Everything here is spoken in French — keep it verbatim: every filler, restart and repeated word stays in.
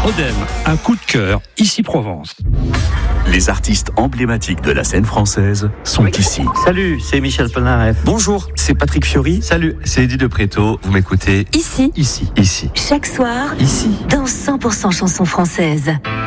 Odem, un coup de cœur, ici Provence. Les artistes emblématiques de la scène française sont oui. ici. Salut, c'est Michel Polnareff. Bonjour, c'est Patrick Fiori. Salut, c'est Eddie de Préto. Vous m'écoutez ici, ici, ici. Chaque soir, ici. Dans cent pour cent chansons françaises.